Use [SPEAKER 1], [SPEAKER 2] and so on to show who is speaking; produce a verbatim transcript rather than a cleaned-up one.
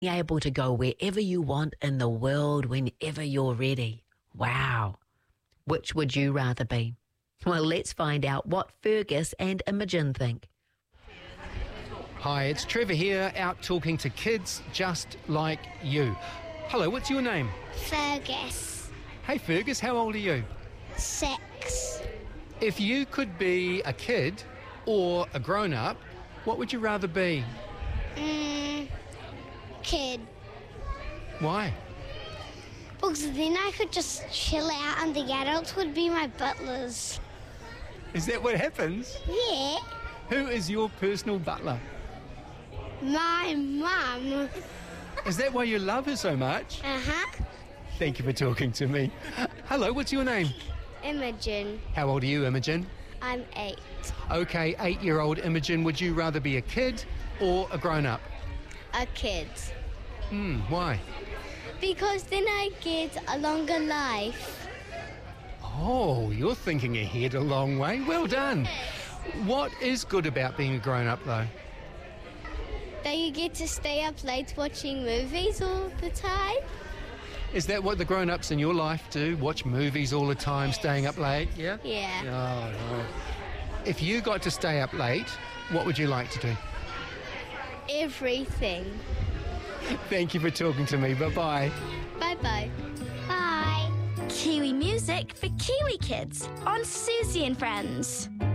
[SPEAKER 1] able to go wherever you want in the world whenever you're ready. Wow. Which would you rather be? Well, let's find out what Fergus and Imogen think.
[SPEAKER 2] Hi, it's Trevor here, out talking to kids just like you. Hello, what's your name?
[SPEAKER 3] Fergus.
[SPEAKER 2] Hey Fergus, how old are you?
[SPEAKER 3] Six.
[SPEAKER 2] If you could be a kid or a grown-up, what would you rather be?
[SPEAKER 3] Mm, kid.
[SPEAKER 2] Why?
[SPEAKER 3] Because then I could just chill out and the adults would be my butlers.
[SPEAKER 2] Is that what happens?
[SPEAKER 3] Yeah.
[SPEAKER 2] Who is your personal butler?
[SPEAKER 3] My mum.
[SPEAKER 2] Is that why you love her so much?
[SPEAKER 3] Uh-huh.
[SPEAKER 2] Thank you for talking to me. Hello, what's your name?
[SPEAKER 3] Imogen.
[SPEAKER 2] How old are you, Imogen?
[SPEAKER 3] I'm eight.
[SPEAKER 2] Okay, eight-year-old Imogen, would you rather be a kid or a grown-up?
[SPEAKER 3] A kid.
[SPEAKER 2] Hmm, why?
[SPEAKER 3] Because then I get a longer life.
[SPEAKER 2] Oh, you're thinking ahead a long way. Well done. What is good about being a grown-up, though?
[SPEAKER 3] That you get to stay up late watching movies all the time.
[SPEAKER 2] Is that what the grown-ups in your life do? Watch movies all the time, staying up late? Yeah?
[SPEAKER 3] Yeah.
[SPEAKER 2] Oh, no. If you got to stay up late, what would you like to do?
[SPEAKER 3] Everything.
[SPEAKER 2] Thank you for talking to me. Bye-bye.
[SPEAKER 3] Bye-bye. Bye.
[SPEAKER 4] Kiwi music for Kiwi kids on Susie and Friends.